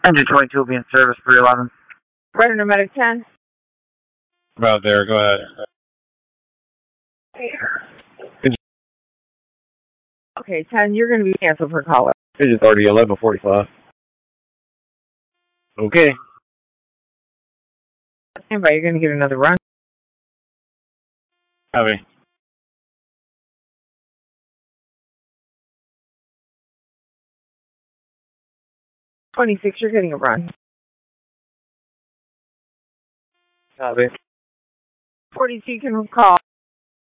Engine 22 will be in service 311. Running a medic 10. About there, go ahead. Okay, 10, you're going to be canceled for call-up. Engine 30, 11:45. Okay. Stand by, you're going to get another run. Copy. 26, you're getting a run. Copy. 42, you can call.